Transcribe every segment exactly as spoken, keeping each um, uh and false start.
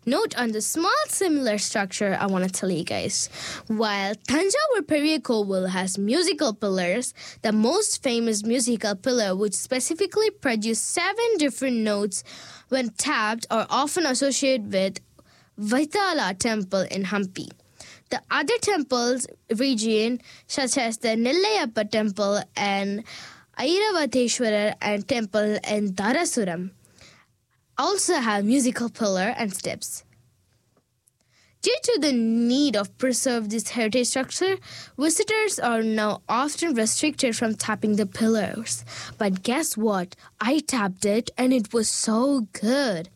Note on the small similar structure I want to tell you guys. While Thanjavur Periya Kovil has musical pillars, the most famous musical pillar which specifically produces seven different notes when tapped are often associated with Vaitala temple in Hampi. The other temples region, such as the Nellayappa temple and Airavateshwarar and temple in Dharasuram, also have musical pillar and steps. Due to the need of preserve this heritage structure, visitors are now often restricted from tapping the pillars. But guess what? I tapped it and it was so good.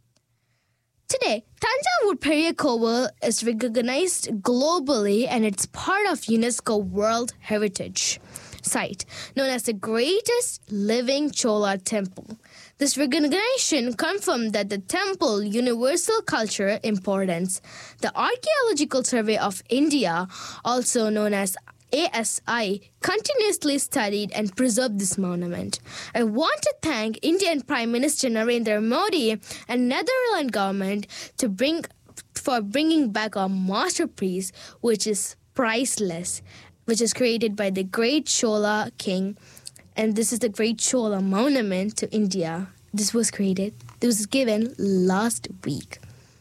Today, Thanjavur Periya Kovil is recognized globally and it's part of UNESCO World Heritage Site, known as the greatest living Chola temple. This recognition confirmed that the temple universal cultural importance. The Archaeological Survey of India, also known as A S I, continuously studied and preserved this monument. I want to thank Indian Prime Minister Narendra Modi and Netherlands government to bring for bringing back our masterpiece, which is priceless, which is created by the great Chola king. And this is the Great Chola Monument to India. This was created, this was given last week.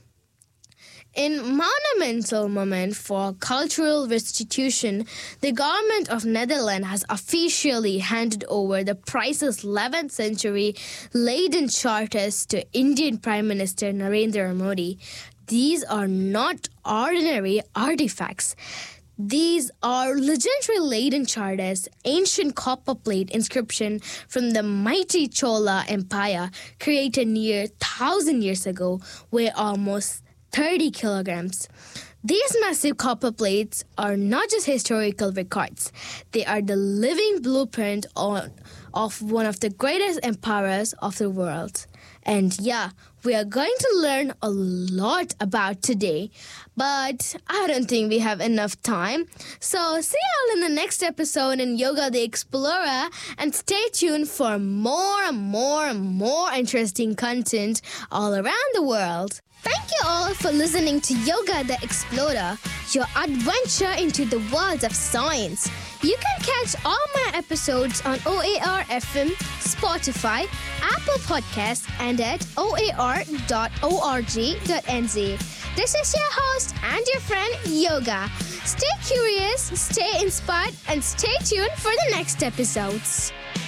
In monumental moment for cultural restitution, the government of Netherlands has officially handed over the priceless eleventh century Leiden charters to Indian Prime Minister Narendra Modi. These are not ordinary artifacts. These are legendary Leiden charters, ancient copper plate inscription from the mighty Chola Empire, created near thousand years ago, weigh almost thirty kilograms. These massive copper plates are not just historical records. They are the living blueprint on, of one of the greatest empires of the world. And yeah, we are going to learn a lot about today, but I don't think we have enough time. So see you all in the next episode in Yoga the Explorer, and stay tuned for more and more and more interesting content all around the world. Thank you all for listening to Yoga the Explorer, your adventure into the world of science. You can catch all my episodes on O A R F M, Spotify, Apple Podcasts, and at o a r dot org dot n z. This is your host and your friend, Yoga. Stay curious, stay inspired, and stay tuned for the next episodes.